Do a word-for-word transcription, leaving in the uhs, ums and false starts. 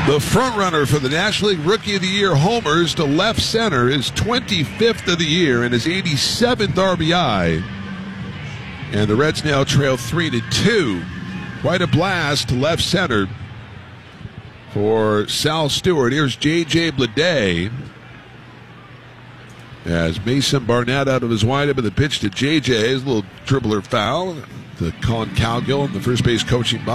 The frontrunner for the National League Rookie of the Year homers to left center is twenty-fifth of the year and his eighty-seventh R B I. And the Reds now trail three to two. Quite a blast to left center for Sal Stewart. Here's J J Bleday. As Mason Barnett out of his windup and the pitch to J J. His little dribbler foul to Colin Cowgill in the first base coaching box.